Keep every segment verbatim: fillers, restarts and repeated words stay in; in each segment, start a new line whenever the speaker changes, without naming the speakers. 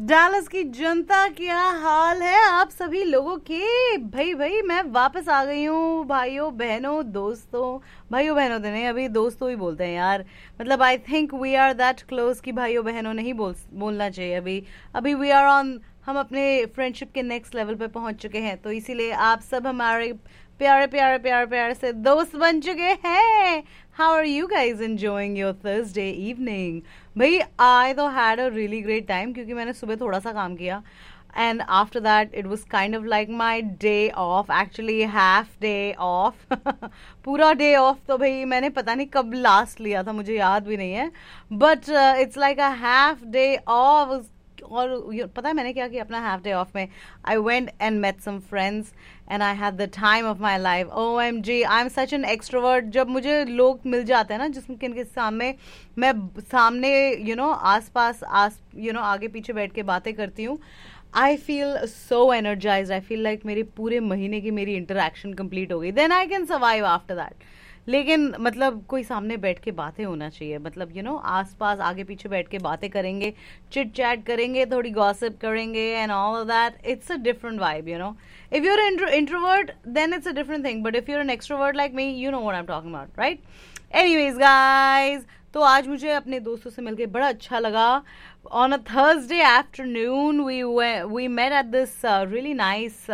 Dallas की जनता क्या हाल है आप सभी लोगों के। भाई भाई मैं वापस आ गई हूँ भाइयों बहनों दोस्तों। भाइयों बहनों तो नहीं, अभी दोस्तों ही बोलते हैं यार। मतलब I think we are that close कि भाइयों बहनों नहीं बोल बोलना चाहिए। अभी अभी वी आर ऑन, हम अपने फ्रेंडशिप के नेक्स्ट लेवल पे पहुंच चुके हैं, तो इसीलिए आप सब हमारे प्यारे प्यारे प्यारे प्यारे से दोस्त बन चुके हैं। How are you guys enjoying your Thursday evening? भाई आई तो had a really great time, क्योंकि मैंने सुबह थोड़ा सा काम किया and after that it was kind of like my day of, actually half day of. पूरा डे ऑफ तो भाई मैंने पता नहीं कब लास्ट लिया था, मुझे याद भी नहीं है, but it's like a half day of. और you- पता है मैंने क्या किया अपना हाफ डे ऑफ में? I went and met some friends and I had the time of my life. O M G, I am such an extrovert. जब मुझे लोग मिल जाते हैं ना जिसमें किनके सामने मैं सामने you know us pass us you know आगे पीछे बैठ के बातें करती हूँ, I feel so energise. I feel like मेरे पूरे महीने की मेरी इंटरेक्शन कंप्लीट हो गई, then I can survive after that. लेकिन मतलब कोई सामने बैठ के बातें होना चाहिए, मतलब यू नो आस पास आगे पीछे बैठ के बातें करेंगे, चिट चैट करेंगे, थोड़ी गॉसिप करेंगे and all of that. It's a different vibe, you know. If your introvert then it's a different thing, but if your an extrovert like me, you know what I am talking about, right? Anyways guys, तो आज मुझे अपने दोस्तों से मिलके बड़ा अच्छा लगा। On a Thursday afternoon we we met at this really nice,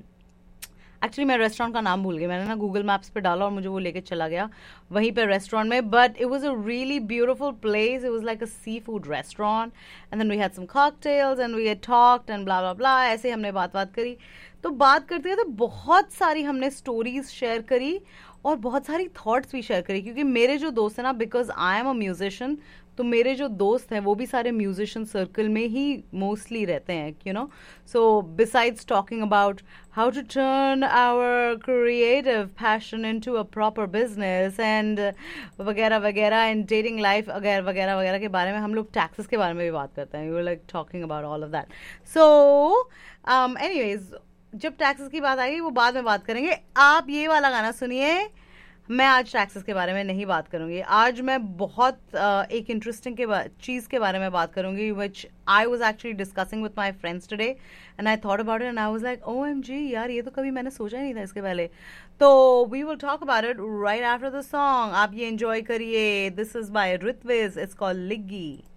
actually मैं रेस्टोरेंट का नाम भूल गई, मैंने ना गूगल मैप्स पे डाला और मुझे वो लेके चला गया वहीं पे रेस्टोरेंट में, but it was a really beautiful place. It was like a sea food restaurant and then we had some cocktails and we had talked and blah ब्ला ब्ला, ऐसे हमने बात बात करी। तो बात करते हैं तो बहुत सारी हमने स्टोरीज शेयर करी और बहुत सारी थॉट्स भी शेयर करी, क्योंकि मेरे जो दोस्त हैं ना, because I am a musician, तो मेरे जो दोस्त हैं वो भी सारे म्यूजिशियन सर्कल में ही मोस्टली रहते हैं, you know. So besides talking about how to turn our creative passion into a proper business and वगैरह वगैरह एंड डेटिंग लाइफ वगैरह वगैरह वगैरह के बारे में, हम लोग टैक्सेस के बारे में भी बात करते हैं। We were like talking about all of that. So anyways, जब टैक्सेस की बात आएगी वो बाद में बात करेंगे। आप ये वाला गाना सुनिए। मैं आज टैक्सेस के बारे में नहीं बात करूंगी, आज मैं बहुत uh, एक इंटरेस्टिंग के चीज़ के बारे में बात करूंगी, विच I was actually discussing with my friends today and I thought about it and I was like O M G यार, ये तो कभी मैंने सोचा ही नहीं था इसके पहले। तो we will talk about it right after the song. आप ये एंजॉय करिए। This is by Ritviz, it's called Liggi.